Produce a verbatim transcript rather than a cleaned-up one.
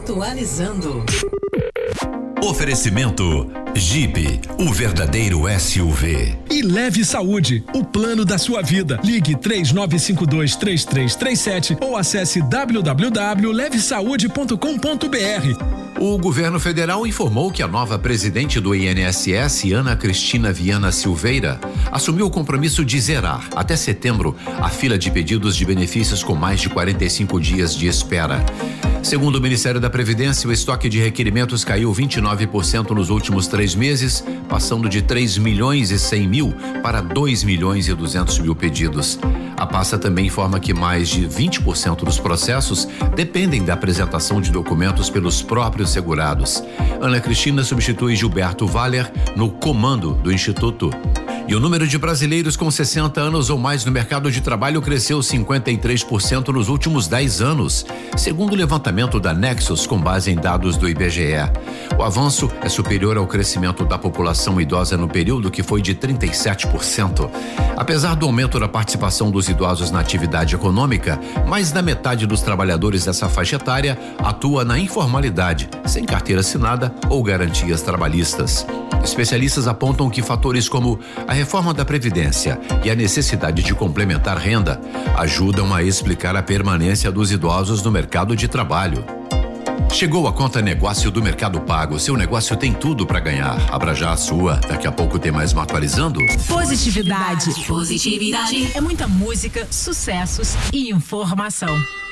Atualizando. Oferecimento Jeep, o verdadeiro S U V. E Leve Saúde, o plano da sua vida. Ligue três nove cinco dois, três três três sete ou acesse w w w ponto leve saúde ponto com ponto b r. O governo federal informou que a nova presidente do I N S S, Ana Cristina Viana Silveira, assumiu o compromisso de zerar, até setembro, a fila de pedidos de benefícios com mais de quarenta e cinco dias de espera. Segundo o Ministério da Previdência, o estoque de requerimentos caiu vinte e nove por cento nos últimos três meses, passando de três milhões e cem mil para dois milhões e duzentos mil pedidos. A pasta também informa que mais de vinte por cento dos processos dependem da apresentação de documentos pelos próprios segurados. Ana Cristina substitui Gilberto Valer no comando do Instituto. E o número de brasileiros com sessenta anos ou mais no mercado de trabalho cresceu cinquenta e três por cento nos últimos dez anos, segundo o levantamento da Nexus com base em dados do I B G E. O avanço é superior ao crescimento da população idosa no período, que foi de trinta e sete por cento. Apesar do aumento da participação dos idosos na atividade econômica, mais da metade dos trabalhadores dessa faixa etária atua na informalidade, sem carteira assinada ou garantias trabalhistas. Especialistas apontam que fatores como a reforma da Previdência e a necessidade de complementar renda ajudam a explicar a permanência dos idosos no mercado de trabalho. Chegou a conta negócio do Mercado Pago. Seu negócio tem tudo para ganhar. Abra já a sua. Daqui a pouco tem mais uma atualizando. Positividade. Positividade. É muita música, sucessos e informação.